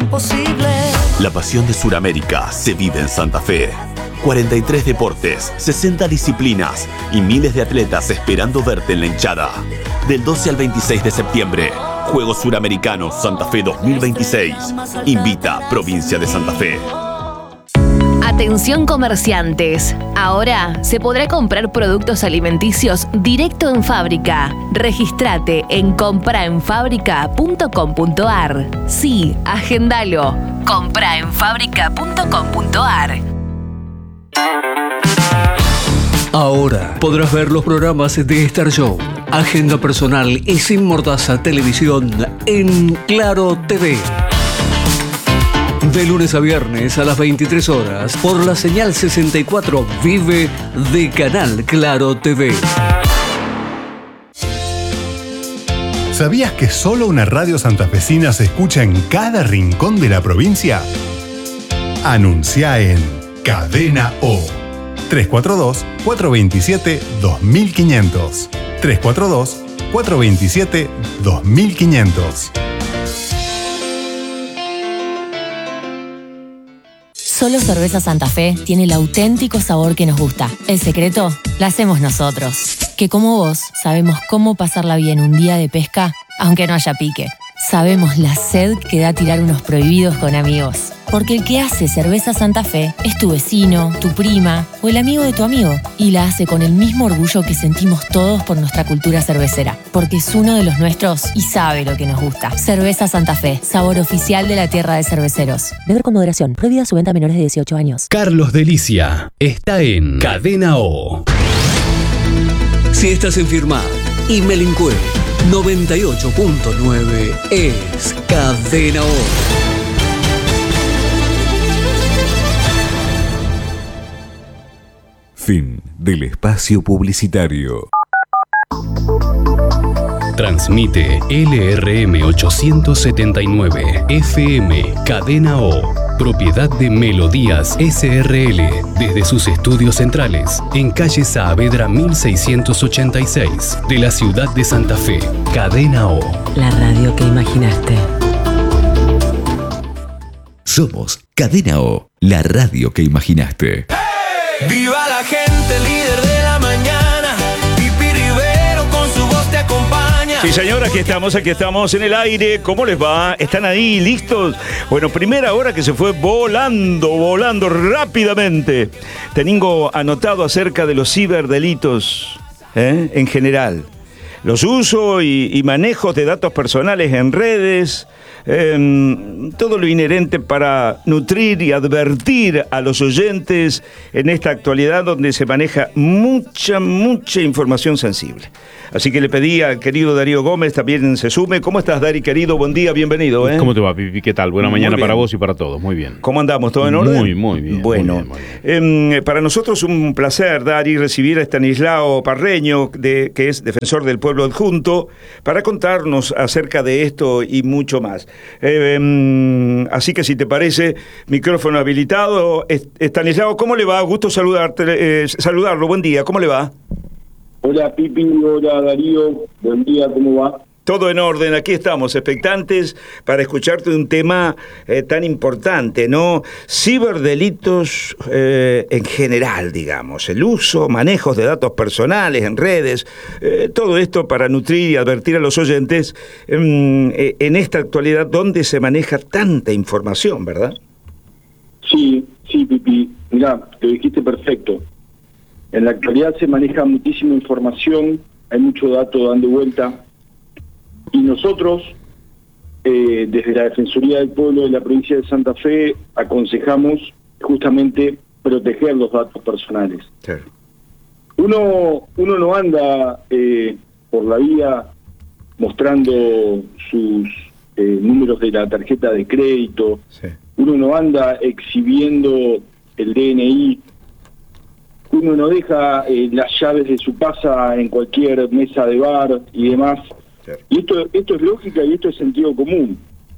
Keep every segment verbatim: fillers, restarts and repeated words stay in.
imposible. La pasión de Sudamérica se vive en Santa Fe. cuarenta y tres deportes, sesenta disciplinas y miles de atletas esperando verte en la hinchada. Del doce al veintiséis de septiembre, Juegos Suramericanos Santa Fe dos mil veintiséis. Invita Provincia de Santa Fe. Atención comerciantes, ahora se podrá comprar productos alimenticios directo en fábrica. Regístrate en compra en fábrica punto com punto ar. Sí, agendalo. compra en fábrica punto com punto ar. Ahora podrás ver los programas de Star Show, Agenda Personal y Sin Mordaza Televisión en Claro T V. De lunes a viernes a las veintitrés horas por la señal sesenta y cuatro Vive de Canal Claro T V. ¿Sabías que solo una radio santafesina se escucha en cada rincón de la provincia? Anuncia en Cadena O. tres cuatro dos, cuatro dos siete, dos mil quinientos. tres cuatro dos, cuatro dos siete, dos mil quinientos. Solo Cerveza Santa Fe tiene el auténtico sabor que nos gusta. El secreto lo hacemos nosotros, que como vos sabemos cómo pasarla bien un día de pesca, aunque no haya pique. Sabemos la sed que da tirar unos prohibidos con amigos. Porque el que hace Cerveza Santa Fe es tu vecino, tu prima o el amigo de tu amigo. Y la hace con el mismo orgullo que sentimos todos por nuestra cultura cervecera. Porque es uno de los nuestros y sabe lo que nos gusta. Cerveza Santa Fe, sabor oficial de la tierra de cerveceros. Beber con moderación. Prohibida su venta a menores de dieciocho años. Carlos Delicia está en Cadena O. Si estás en Firmat y Melincue, noventa y ocho punto nueve es Cadena O. Fin del espacio publicitario. Transmite L R M ochocientos setenta y nueve F M Cadena O, propiedad de Melodías S R L, desde sus estudios centrales en calle Saavedra mil seiscientos ochenta y seis de la ciudad de Santa Fe. Cadena O, la radio que imaginaste. Somos Cadena O, la radio que imaginaste. Viva la gente, líder de la mañana. Pipi Rivero con su voz te acompaña. Sí, señor, aquí estamos, aquí estamos en el aire. ¿Cómo les va? ¿Están ahí listos? Bueno, primera hora que se fue volando, volando rápidamente. Tengo anotado acerca de los ciberdelitos, ¿eh? En general. Los usos y, y manejos de datos personales en redes. Eh, todo lo inherente para nutrir y advertir a los oyentes en esta actualidad donde se maneja mucha, mucha información sensible. Así que le pedí al querido Darío Gómez también se sume. ¿Cómo estás, Dari, querido? Buen día, bienvenido. ¿eh? ¿Cómo te va, Pipi? ¿Qué tal? Buena mañana para vos y para todos. Muy bien. ¿Cómo andamos? ¿Todo en orden? Muy, muy bien. Bueno, muy bien, muy bien. Eh, para nosotros un placer, Dari, recibir a Estanislao Parreño, de, que es defensor del pueblo adjunto, para contarnos acerca de esto y mucho más. Eh, eh, así que si te parece, micrófono habilitado. Estanislao, ¿cómo le va? Gusto saludarte, eh, saludarlo. Buen día, ¿cómo le va? Hola Pipi, hola Darío, buen día, ¿cómo va? Todo en orden, aquí estamos, expectantes para escucharte un tema eh, tan importante, ¿no? Ciberdelitos eh, en general, digamos, el uso, manejos de datos personales en redes, eh, todo esto para nutrir y advertir a los oyentes eh, en esta actualidad donde se maneja tanta información, ¿verdad? Sí, sí, Pipi, mirá, lo dijiste perfecto. En la actualidad se maneja muchísima información, hay mucho dato dando vuelta, y nosotros, eh, desde la Defensoría del Pueblo de la provincia de Santa Fe, aconsejamos justamente proteger los datos personales. Sí. Uno, uno no anda eh, por la vida mostrando sus eh, números de la tarjeta de crédito, sí. Uno no anda exhibiendo el D N I, uno no deja eh, las llaves de su casa en cualquier mesa de bar y demás. Claro. Y esto, esto es lógica y esto es sentido común.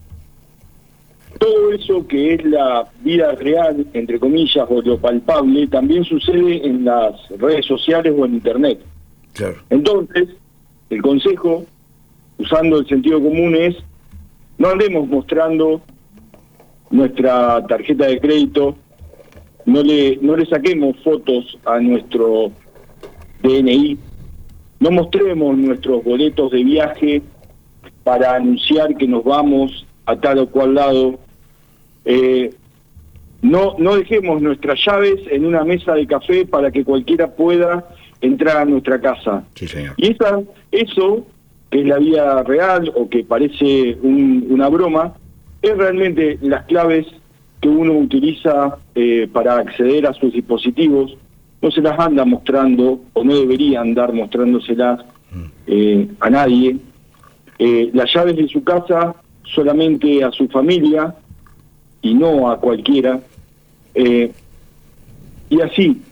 Todo eso que es la vida real, entre comillas, o lo palpable, también sucede en las redes sociales o en Internet. Claro. Entonces, el consejo, usando el sentido común, es no andemos mostrando nuestra tarjeta de crédito, no le, no le saquemos fotos a nuestro D N I, no mostremos nuestros boletos de viaje para anunciar que nos vamos a tal o cual lado, eh, no, no dejemos nuestras llaves en una mesa de café para que cualquiera pueda entrar a nuestra casa. Sí, señor. Y esa, eso, que es la vida real o que parece un, una broma, es realmente las claves que uno utiliza eh, para acceder a sus dispositivos. No se las anda mostrando, o no debería andar mostrándoselas eh, a nadie. Eh, las llaves de su casa solamente a su familia y no a cualquiera. Eh, y así,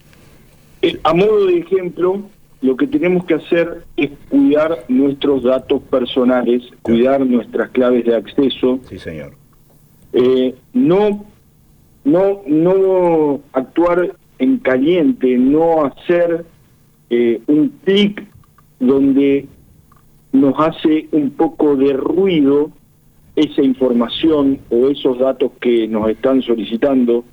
eh, a modo de ejemplo, lo que tenemos que hacer es cuidar nuestros datos personales, cuidar nuestras claves de acceso. Sí, señor. Eh, no, no, no actuar en caliente, no hacer eh, un clic donde nos hace un poco de ruido esa información o esos datos que nos están solicitando.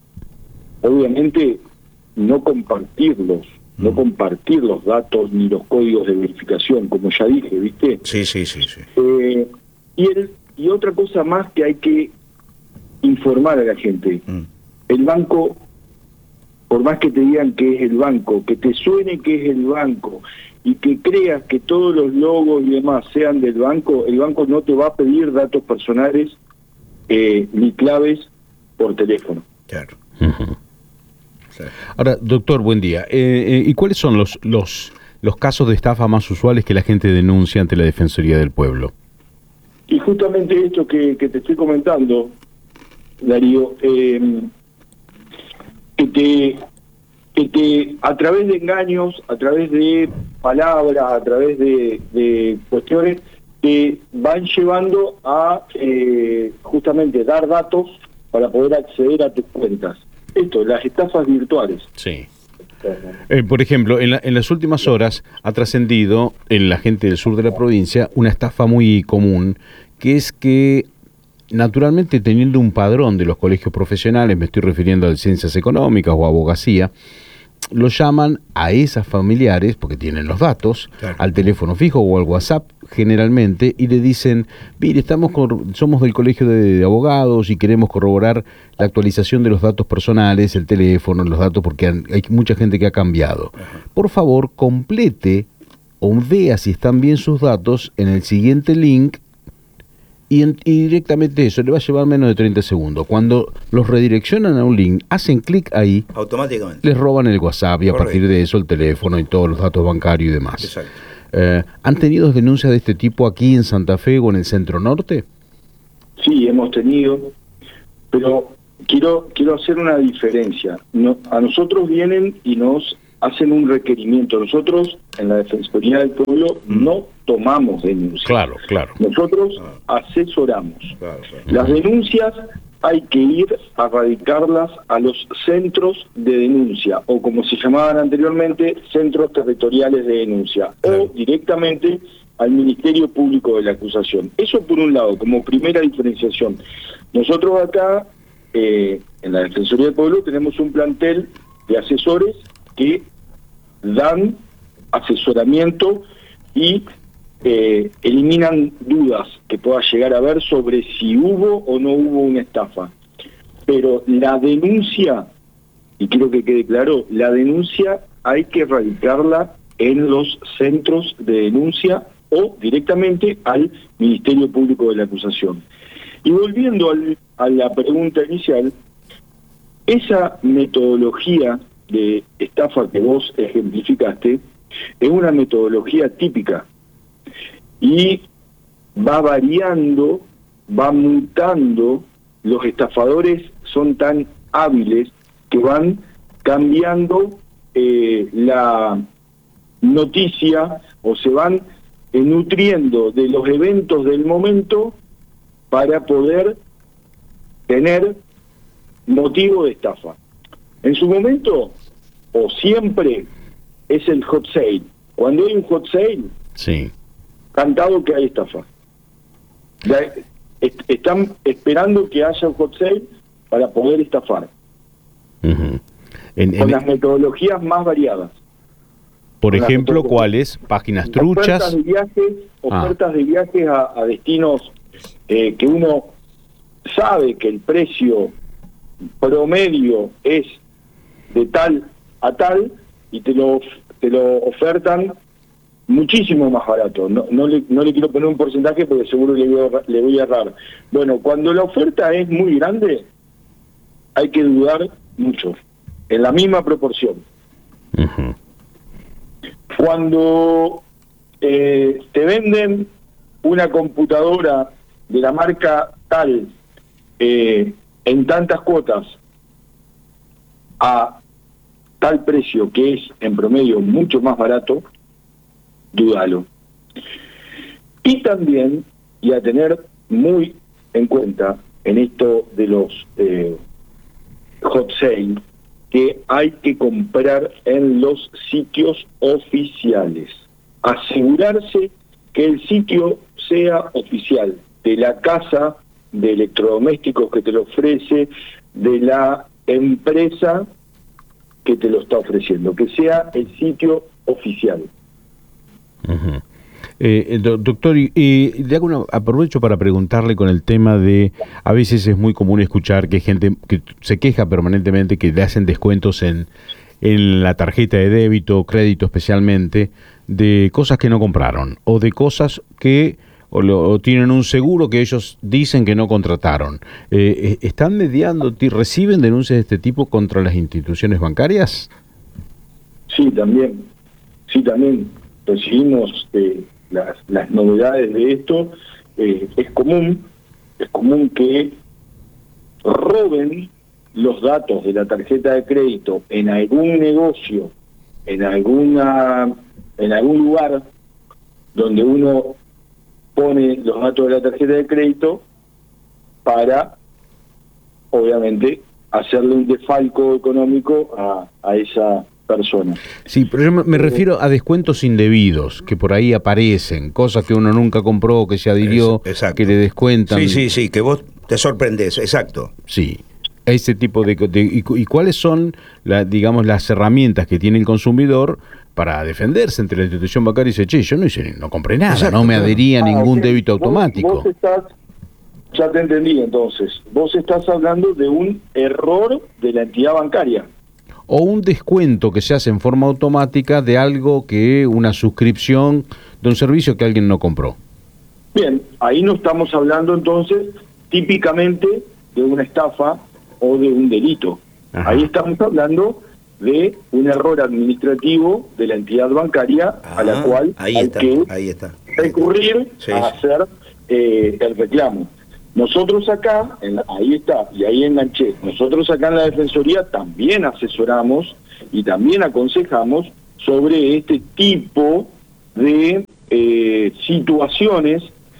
Obviamente no compartirlos, no compartir los datos ni los códigos de verificación, como ya dije, ¿viste? Sí, sí, sí, sí. Eh, y, el, y otra cosa más que hay que informar a la gente. Mm. El banco, por más que te digan que es el banco, que te suene que es el banco y que creas que todos los logos y demás sean del banco, el banco no te va a pedir datos personales eh, ni claves por teléfono. Claro. Uh-huh. Sí. Ahora, doctor, buen día. Eh, eh, ¿Y cuáles son los, los, los casos de estafa más usuales que la gente denuncia ante la Defensoría del Pueblo? Y justamente esto que, que te estoy comentando, Darío, eh, que te que te a través de engaños, a través de palabras, a través de, de cuestiones que van llevando a eh, justamente dar datos para poder acceder a tus cuentas. Esto, las estafas virtuales. Sí. Eh, por ejemplo, en, la, en las últimas horas ha trascendido en la gente del sur de la provincia una estafa muy común, que es que naturalmente, teniendo un padrón de los colegios profesionales, me estoy refiriendo a ciencias económicas o abogacía, lo llaman a esas familiares, porque tienen los datos, claro, al teléfono fijo o al WhatsApp generalmente, y le dicen, mire, estamos con, somos del colegio de, de abogados y queremos corroborar la actualización de los datos personales, el teléfono, los datos, porque han, hay mucha gente que ha cambiado. Ajá. Por favor, complete o vea si están bien sus datos en el siguiente link. Y, en, y directamente eso, le va a llevar menos de treinta segundos. Cuando los redireccionan a un link, hacen clic ahí, automáticamente les roban el WhatsApp y a Correcto. partir de eso el teléfono y todos los datos bancarios y demás. Exacto. Eh, ¿Han tenido denuncias de este tipo aquí en Santa Fe o en el Centro Norte? Sí, hemos tenido, pero quiero quiero hacer una diferencia. No, a nosotros vienen y nos hacen un requerimiento. Nosotros, en la Defensoría del Pueblo, mm. no tomamos denuncias. Claro, claro. Nosotros ah. asesoramos. Claro, claro. Las denuncias hay que ir a radicarlas a los centros de denuncia, o como se llamaban anteriormente, centros territoriales de denuncia, claro, o directamente al Ministerio Público de la Acusación. Eso por un lado, como primera diferenciación. Nosotros acá, eh, en la Defensoría del Pueblo, tenemos un plantel de asesores que dan asesoramiento y eh, eliminan dudas que pueda llegar a haber sobre si hubo o no hubo una estafa. Pero la denuncia, y quiero que quede claro, la denuncia hay que radicarla en los centros de denuncia o directamente al Ministerio Público de la Acusación. Y volviendo al, a la pregunta inicial, esa metodología de estafa que vos ejemplificaste es una metodología típica y va variando, va mutando. Los estafadores son tan hábiles que van cambiando eh, la noticia o se van eh, nutriendo de los eventos del momento para poder tener motivo de estafa. En su momento, o siempre, es el hot sale. Cuando hay un hot sale, sí, cantado que hay estafa. est- están esperando que haya un hot sale para poder estafar. Uh-huh. En, Con en, las metodologías más variadas. por con las ejemplo, metodologías. ¿cuáles? Páginas Ofertas truchas. de viajes, ofertas de viajes a, a destinos eh, que uno sabe que el precio promedio es de tal a tal y te lo te lo ofertan muchísimo más barato. No, no, le, no le quiero poner un porcentaje porque seguro le voy, a, le voy a errar. Bueno, cuando la oferta es muy grande, hay que dudar mucho, en la misma proporción. Uh-huh. Cuando eh, te venden una computadora de la marca tal eh, en tantas cuotas a tal precio que es en promedio mucho más barato, dúdalo. Y también, y a tener muy en cuenta en esto de los eh, hot sale, que hay que comprar en los sitios oficiales. Asegurarse que el sitio sea oficial, de la casa de electrodomésticos que te lo ofrece, de la empresa que te lo está ofreciendo, que sea el sitio oficial. Uh-huh. Eh, do- doctor, y, y le hago una, aprovecho para preguntarle con el tema de, a veces es muy común escuchar que hay gente que se queja permanentemente que le hacen descuentos en, en la tarjeta de débito, crédito especialmente, de cosas que no compraron, o de cosas que o, lo, o tienen un seguro que ellos dicen que no contrataron. Eh, ¿Están mediando, ti- reciben denuncias de este tipo contra las instituciones bancarias? Sí, también. Sí, también. Recibimos eh, las, las novedades de esto. Eh, es común, es común que roben los datos de la tarjeta de crédito en algún negocio, en alguna, en algún lugar donde uno pone los datos de la tarjeta de crédito para, obviamente, hacerle un desfalco económico a, a esa persona. Sí, pero yo me, me refiero a descuentos indebidos, que por ahí aparecen, cosas que uno nunca compró, que se adhirió, Es- exacto. que le descuentan. Sí, sí, sí, que vos te sorprendes, exacto. Sí, ese tipo de... de- y, cu- ¿Y cuáles son, la, digamos, las herramientas que tiene el consumidor para defenderse entre la institución bancaria y dice, che, yo no hice, no compré nada, Exacto, no me claro. adherí a Ah, ningún ok. débito Vos- automático? Vos estás, ya te entendí entonces, vos estás hablando de un error de la entidad bancaria. O un descuento que se hace en forma automática de algo que, una suscripción de un servicio que alguien no compró. Bien, ahí no estamos hablando entonces típicamente de una estafa o de un delito. Ajá. Ahí estamos hablando de un error administrativo de la entidad bancaria a la Ah, cual ahí hay está, que ahí está. recurrir Sí, a sí. hacer eh, el reclamo. Nosotros acá, en la- ahí está, y ahí enganché, nosotros acá en la Defensoría también asesoramos y también aconsejamos sobre este tipo de eh, situaciones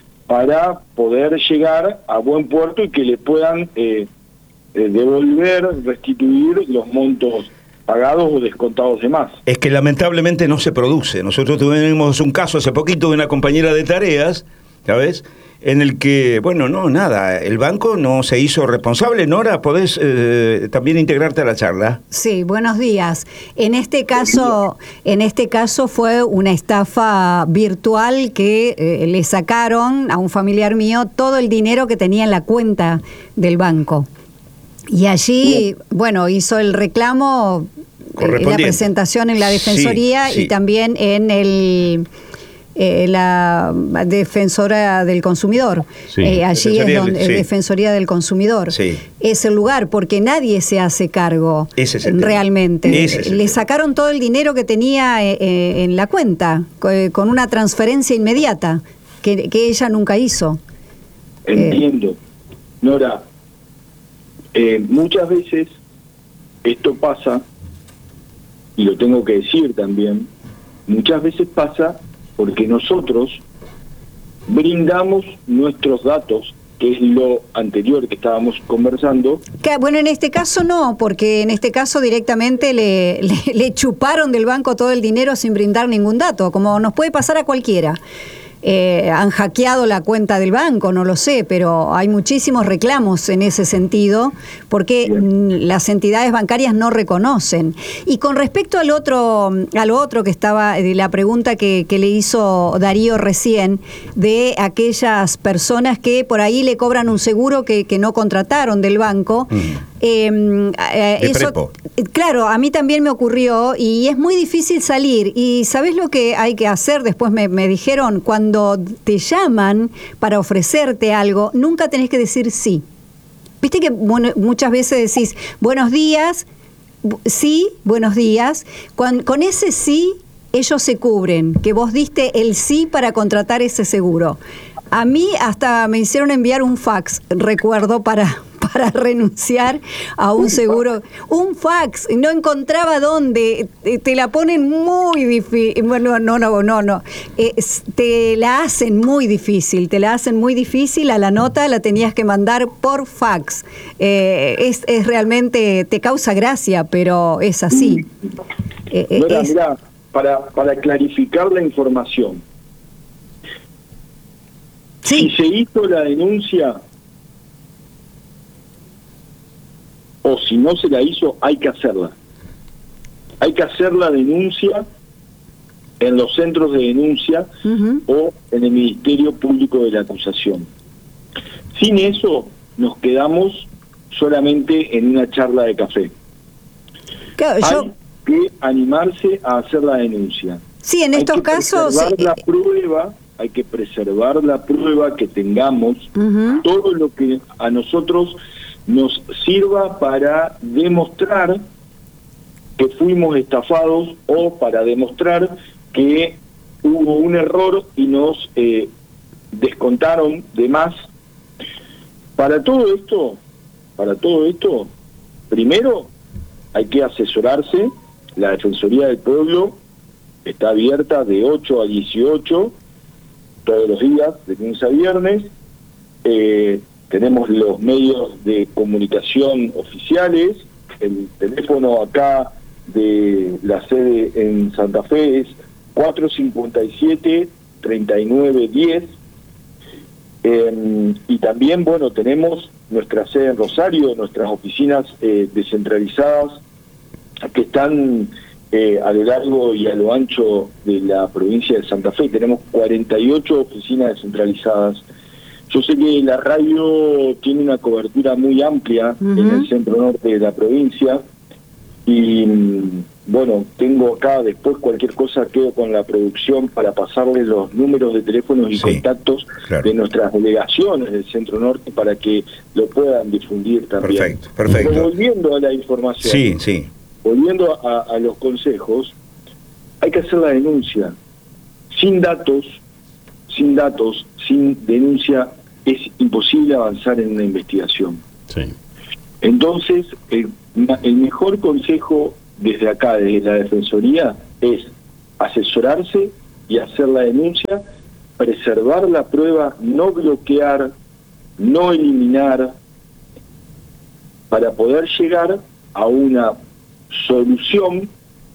para poder llegar a buen puerto y que le puedan eh, eh, devolver, restituir los montos pagados o descontados de más. Es que lamentablemente no se produce. Nosotros tuvimos un caso hace poquito de una compañera de tareas, ¿sabes?, en el que, bueno, no, nada, el banco no se hizo responsable. Nora, ¿podés eh, también integrarte a la charla? Sí, buenos días. En este caso, en este caso fue una estafa virtual que eh, le sacaron a un familiar mío todo el dinero que tenía en la cuenta del banco. Y allí, bueno, hizo el reclamo, eh, la presentación en la Defensoría Sí, sí. y también en el eh, la Defensora del Consumidor. Sí. Eh, allí Defensoría es del- donde sí. Defensoría del Consumidor. Sí. Es el lugar porque nadie se hace cargo Ese es el tema. realmente. Ese es el Le tema. sacaron todo el dinero que tenía eh, eh, en la cuenta co- eh, con una transferencia inmediata que, que ella nunca hizo. Entiendo. Nora, eh, muchas veces esto pasa, y lo tengo que decir también, muchas veces pasa porque nosotros brindamos nuestros datos, que es lo anterior que estábamos conversando. Que, bueno, en este caso no, porque en este caso directamente le, le, le chuparon del banco todo el dinero sin brindar ningún dato, como nos puede pasar a cualquiera. eh, han hackeado la cuenta del banco, no lo sé, pero hay muchísimos reclamos en ese sentido porque mm, las entidades bancarias no reconocen. Y con respecto al otro, a lo otro que estaba, de la pregunta que, que le hizo Darío recién, de aquellas personas que por ahí le cobran un seguro que, que no contrataron del banco, mm. eh, eh, eso, prepo. Claro, a mí también me ocurrió y es muy difícil salir. ¿Y sabés lo que hay que hacer? Después me, me dijeron, cuando te llaman para ofrecerte algo, nunca tenés que decir sí. Viste que bueno, muchas veces decís, buenos días, sí, buenos días. Con, con ese sí, ellos se cubren, que vos diste el sí para contratar ese seguro. A mí hasta me hicieron enviar un fax, recuerdo, para... para renunciar a un seguro. Un fax, no encontraba dónde, te la ponen muy difícil, bueno, no, no, no, no, eh, te la hacen muy difícil, te la hacen muy difícil, a la nota la tenías que mandar por fax. Eh, es, es realmente, te causa gracia, pero es así. Eh, Mira, es... mira, para, para clarificar la información, sí. Si se hizo la denuncia, o si no se la hizo, hay que hacerla. Hay que hacer la denuncia en los centros de denuncia uh-huh. o en el Ministerio Público de la Acusación. Sin eso, nos quedamos solamente en una charla de café. Claro, hay yo... que animarse a hacer la denuncia. Sí, en hay estos que casos... preservar eh... la prueba, hay que preservar la prueba que tengamos, uh-huh. todo lo que a nosotros nos sirva para demostrar que fuimos estafados o para demostrar que hubo un error y nos eh, descontaron de más. Para todo esto, para todo esto, primero hay que asesorarse. La Defensoría del Pueblo está abierta de ocho a dieciocho todos los días, de lunes a viernes. Eh, Tenemos los medios de comunicación oficiales. El teléfono acá de la sede en Santa Fe es cuatro cinco siete, tres nueve uno cero. Eh, y también, bueno, tenemos nuestra sede en Rosario, nuestras oficinas eh, descentralizadas que están eh, a lo largo y a lo ancho de la provincia de Santa Fe. Tenemos cuarenta y ocho oficinas descentralizadas. Yo sé que la radio tiene una cobertura muy amplia uh-huh. en el centro norte de la provincia y bueno, tengo acá después cualquier cosa quedo con la producción para pasarles los números de teléfonos y sí, contactos claro. de nuestras delegaciones del centro norte para que lo puedan difundir también. Perfecto, perfecto. Pero volviendo a la información, sí, sí. volviendo a, a los consejos, hay que hacer la denuncia. Sin datos, sin datos, sin denuncia, es imposible avanzar en una investigación. Sí. Entonces, el, el mejor consejo desde acá, desde la Defensoría, es asesorarse y hacer la denuncia, preservar la prueba, no bloquear, no eliminar, para poder llegar a una solución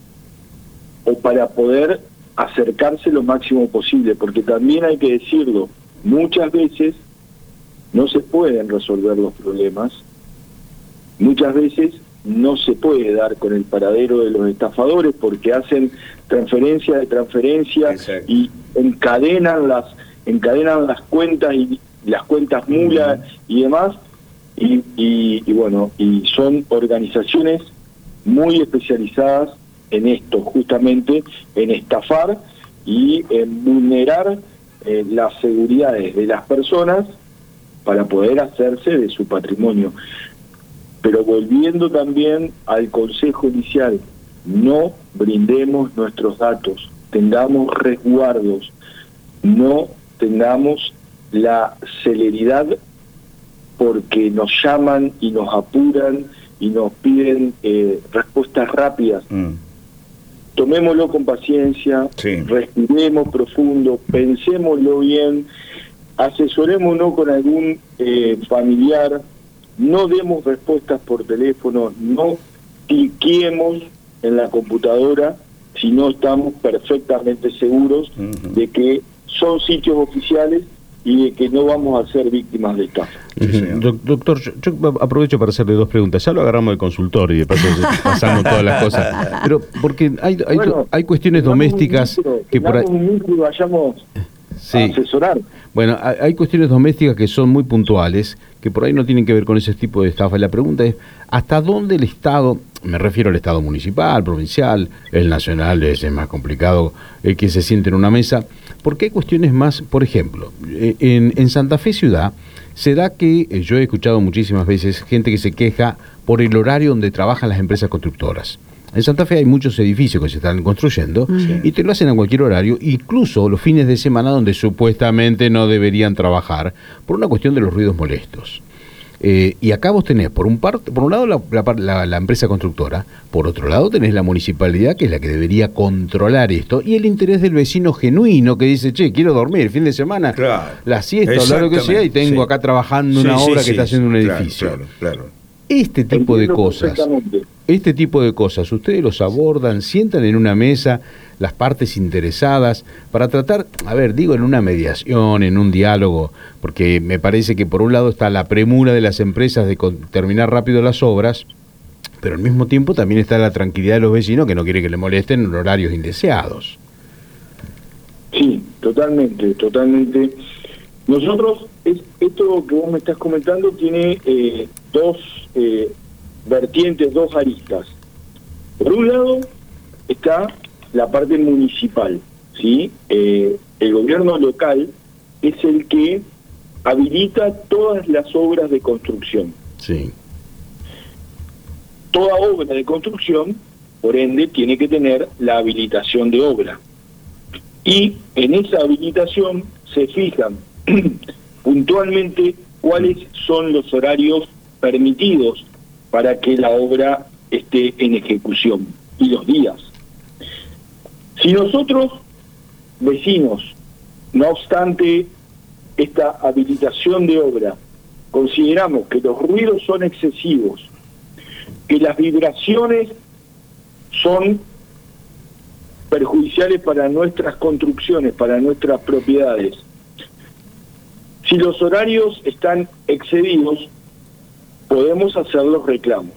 o para poder acercarse lo máximo posible, porque también hay que decirlo, muchas veces no se pueden resolver los problemas, muchas veces no se puede dar con el paradero de los estafadores porque hacen transferencia de transferencia Exacto. y encadenan las encadenan las cuentas y las cuentas mula uh-huh. y demás y, y, y bueno, y son organizaciones muy especializadas en esto, justamente en estafar y en vulnerar eh, las seguridades de las personas para poder hacerse de su patrimonio. Pero volviendo también al consejo inicial, no brindemos nuestros datos, tengamos resguardos, no tengamos la celeridad porque nos llaman y nos apuran y nos piden eh, respuestas rápidas. Mm. Tomémoslo con paciencia, sí. respiremos profundo, pensémoslo bien, asesorémonos con algún eh, familiar, no demos respuestas por teléfono, no cliquemos en la computadora si no estamos perfectamente seguros uh-huh. de que son sitios oficiales y de que no vamos a ser víctimas de estafa. Sí, doctor, yo, yo aprovecho para hacerle dos preguntas. Ya lo agarramos del consultorio y de paso pasamos todas las cosas. Pero porque hay, hay, bueno, hay cuestiones domésticas micro, que por ahí... un micro y vayamos sí. a asesorar. Bueno, hay, hay cuestiones domésticas que son muy puntuales, que por ahí no tienen que ver con ese tipo de estafa. La pregunta es, ¿hasta dónde el Estado, me refiero al Estado municipal, provincial, el nacional es más complicado, el que se siente en una mesa? Porque hay cuestiones más, por ejemplo, en, en Santa Fe Ciudad, se da que, eh, yo he escuchado muchísimas veces gente que se queja por el horario donde trabajan las empresas constructoras. En Santa Fe hay muchos edificios que se están construyendo sí. y te lo hacen a cualquier horario, incluso los fines de semana donde supuestamente no deberían trabajar, por una cuestión de los ruidos molestos. Eh, y acá vos tenés, por un, par, por un lado, la, la, la, la empresa constructora, por otro lado tenés la municipalidad, que es la que debería controlar esto, y el interés del vecino genuino que dice, che, quiero dormir el fin de semana, claro. la siesta, o lo que sea, y tengo sí. acá trabajando sí, una obra sí, que sí, está haciendo un edificio. Claro, claro, claro. Este tipo de cosas, este tipo de cosas, ustedes los abordan, sientan en una mesa las partes interesadas para tratar, a ver, digo en una mediación, en un diálogo, porque me parece que por un lado está la premura de las empresas de terminar rápido las obras, pero al mismo tiempo también está la tranquilidad de los vecinos que no quieren que le molesten en horarios indeseados. Sí, totalmente, totalmente. Nosotros, es, esto que vos me estás comentando tiene eh, dos eh, vertientes, dos aristas. Por un lado está la parte municipal, ¿sí? Eh, el gobierno local es el que habilita todas las obras de construcción. Sí. Toda obra de construcción, por ende, tiene que tener la habilitación de obra. Y en esa habilitación se fijan puntualmente cuáles son los horarios permitidos para que la obra esté en ejecución y los días. Si nosotros, vecinos, no obstante esta habilitación de obra, consideramos que los ruidos son excesivos, que las vibraciones son perjudiciales para nuestras construcciones, para nuestras propiedades, si los horarios están excedidos, podemos hacer los reclamos.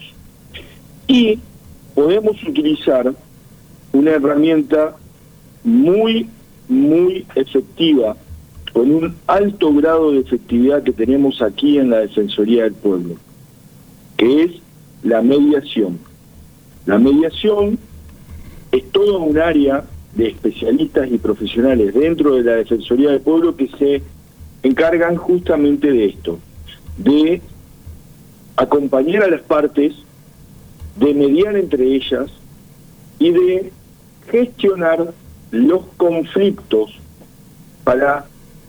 Y podemos utilizar una herramienta muy, muy efectiva, con un alto grado de efectividad que tenemos aquí en la Defensoría del Pueblo, que es la mediación. La mediación es todo un área de especialistas y profesionales dentro de la Defensoría del Pueblo que se encargan justamente de esto, de acompañar a las partes, de mediar entre ellas y de gestionar los conflictos para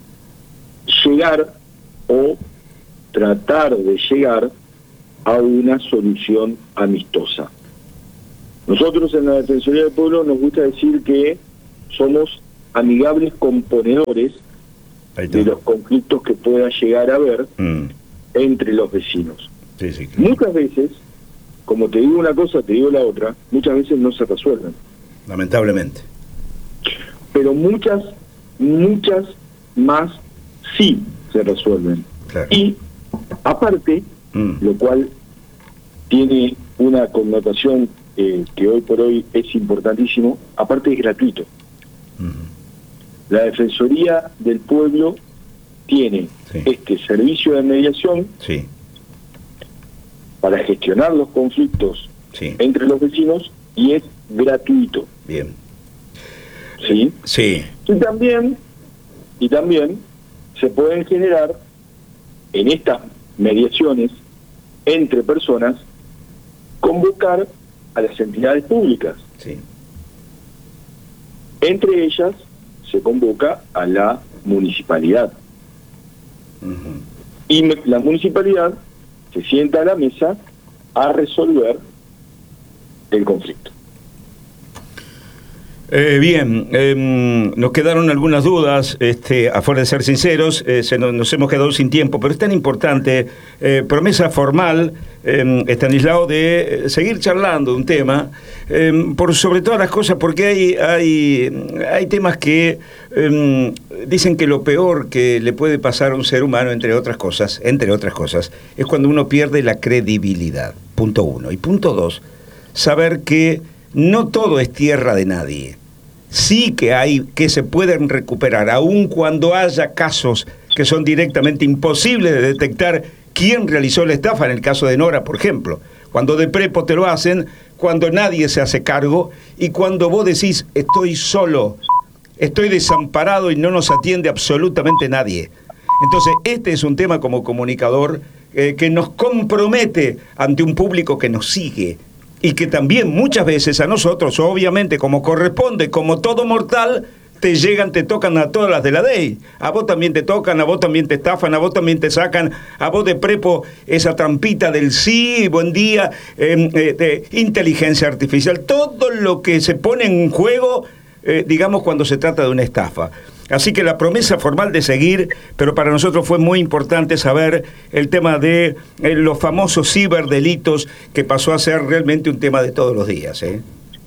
llegar o tratar de llegar a una solución amistosa. Nosotros en la Defensoría del Pueblo nos gusta decir que somos amigables componedores de los conflictos que pueda llegar a haber mm. entre los vecinos. Sí, sí, claro. Muchas veces, como te digo una cosa, te digo la otra, muchas veces no se resuelven. Lamentablemente. Pero muchas, muchas más sí se resuelven. Claro. Y, aparte, mm. lo cual tiene una connotación eh, que hoy por hoy es importantísimo, aparte es gratuito. Mm. La Defensoría del Pueblo tiene sí. este servicio de mediación sí. para gestionar los conflictos sí. entre los vecinos y es gratuito. Bien. ¿Sí? Sí. Y también, y también se pueden generar en estas mediaciones entre personas, convocar a las entidades públicas. Sí. Entre ellas se convoca a la municipalidad. Uh-huh. Y me, la municipalidad se sienta a la mesa a resolver el conflicto. Eh, bien, eh, nos quedaron algunas dudas, este, a fuerza de ser sinceros, eh, se nos, nos hemos quedado sin tiempo, pero es tan importante, eh, promesa formal, eh, Estanislao, de seguir charlando de un tema, eh, por sobre todas las cosas, porque hay, hay, hay temas que eh, dicen que lo peor que le puede pasar a un ser humano, entre otras cosas, entre otras cosas, es cuando uno pierde la credibilidad, punto uno. Y punto dos, saber que no todo es tierra de nadie. Sí que hay, que se pueden recuperar, aun cuando haya casos que son directamente imposibles de detectar quién realizó la estafa, en el caso de Nora, por ejemplo. Cuando de prepo te lo hacen, cuando nadie se hace cargo y cuando vos decís, estoy solo, estoy desamparado y no nos atiende absolutamente nadie. Entonces, este es un tema como comunicador eh, que nos compromete ante un público que nos sigue y que también muchas veces a nosotros, obviamente, como corresponde, como todo mortal, te llegan, te tocan a todas las de la ley. A vos también te tocan, a vos también te estafan, a vos también te sacan, a vos de prepo esa trampita del sí, buen día, eh, eh, de inteligencia artificial, todo lo que se pone en juego, eh, digamos, cuando se trata de una estafa. Así que la promesa formal de seguir, pero para nosotros fue muy importante saber el tema de eh, los famosos ciberdelitos, que pasó a ser realmente un tema de todos los días, ¿eh?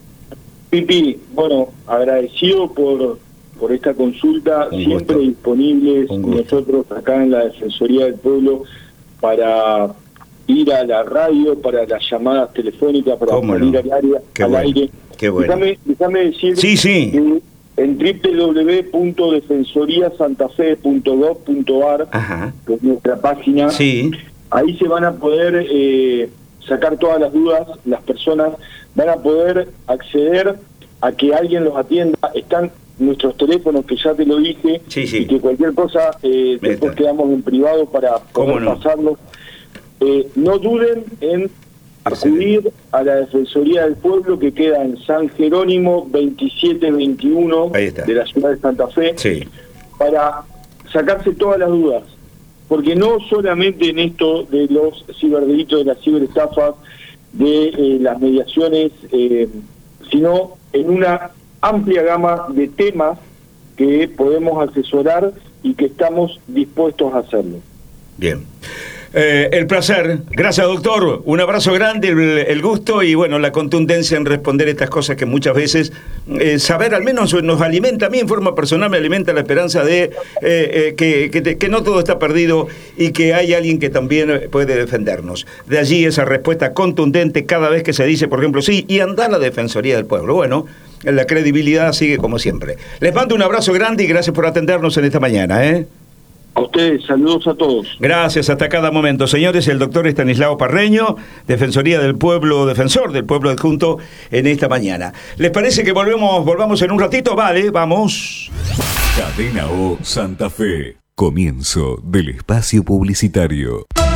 Pipi, bueno, agradecido por, por esta consulta, Un siempre gusto. disponibles nosotros acá en la Defensoría del Pueblo para ir a la radio, para las llamadas telefónicas, para ¿Cómo salir no? al, área, Qué al bueno, aire. qué bueno. Déjame, déjame decir Sí, sí. que en doble u doble u doble u punto defensoría santa fe punto gov punto ar, que es nuestra página, sí. Ahí se van a poder eh, sacar todas las dudas, las personas van a poder acceder a que alguien los atienda. Están nuestros teléfonos, que ya te lo dije, sí, sí. y que cualquier cosa eh, después quedamos en privado para poder no? pasarlo. Eh, no duden en acudir a la Defensoría del Pueblo, que queda en San Jerónimo veintisiete veintiuno de la ciudad de Santa Fe, sí. para sacarse todas las dudas. Porque no solamente en esto de los ciberdelitos, de las ciberestafas, de eh, las mediaciones, eh, sino en una amplia gama de temas que podemos asesorar y que estamos dispuestos a hacerlo. Bien. Eh, el placer. Gracias, doctor. Un abrazo grande, el, el gusto y, bueno, la contundencia en responder estas cosas que muchas veces, eh, saber al menos nos alimenta, a mí en forma personal me alimenta la esperanza de eh, eh, que, que, que no todo está perdido y que hay alguien que también puede defendernos. De allí esa respuesta contundente cada vez que se dice, por ejemplo, sí, y anda a la Defensoría del Pueblo. Bueno, la credibilidad sigue como siempre. Les mando un abrazo grande y gracias por atendernos en esta mañana, ¿eh? A ustedes, saludos a todos. Gracias, hasta cada momento. Señores, el doctor Estanislao Parreño, Defensoría del Pueblo, defensor del pueblo adjunto, en esta mañana. ¿Les parece que volvemos, volvamos en un ratito? Vale, vamos. Cadena O Santa Fe. Comienzo del espacio publicitario.